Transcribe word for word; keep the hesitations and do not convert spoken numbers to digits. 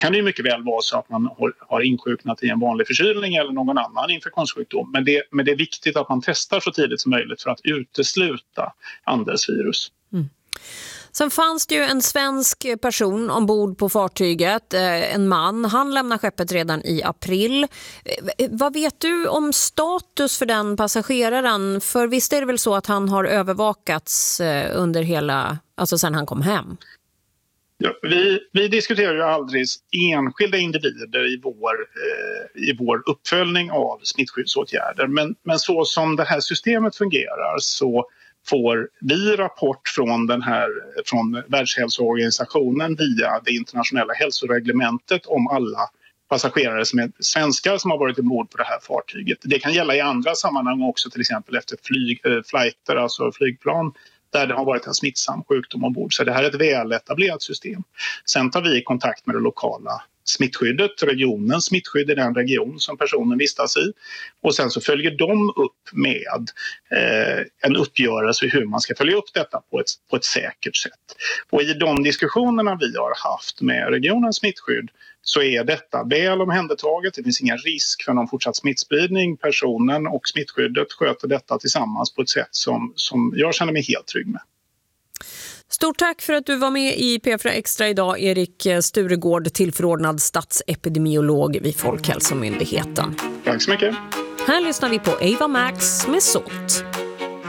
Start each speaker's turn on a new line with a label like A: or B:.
A: kan det ju mycket väl vara så att man har insjuknat i en vanlig förkylning eller någon annan infektionssjukdom. Men det, men det är viktigt att man testar så tidigt som möjligt för att utesluta andelsvirus. Mm.
B: Sen fanns det ju en svensk person ombord på fartyget, en man. Han lämnar skeppet redan i april. Vad vet du om status för den passageraren? För visst är det väl så att han har övervakats under hela, alltså sen han kom hem?
A: Ja, vi, vi diskuterar ju aldrig enskilda individer i vår, eh, i vår uppföljning av smittskyddsåtgärder. Men, men så som det här systemet fungerar så får vi rapport från, den här, från Världshälsoorganisationen via det internationella hälsoreglementet om alla passagerare som är svenskar som har varit ombord på det här fartyget. Det kan gälla i andra sammanhang också, till exempel efter flyg, äh, flighter, alltså flygplan, där det har varit en smittsam sjukdom ombord. Så det här är ett väl etablerat system. Sen tar vi kontakt med det lokala smittskyddet, regionens smittskydd i den region som personen vistas i. Och sen så följer de upp med eh, en uppgörelse hur man ska följa upp detta på ett, på ett säkert sätt. Och i de diskussionerna vi har haft med regionens smittskydd så är detta väl omhändertaget. Det finns ingen risk för någon fortsatt smittspridning. Personen och smittskyddet sköter detta tillsammans på ett sätt som, som jag känner mig helt trygg med.
B: Stort tack för att du var med i P fyra Extra idag, Erik Sturegård, tillförordnad statsepidemiolog vid Folkhälsomyndigheten.
A: Tack så mycket.
B: Här lyssnar vi på Ava Max med Sålt.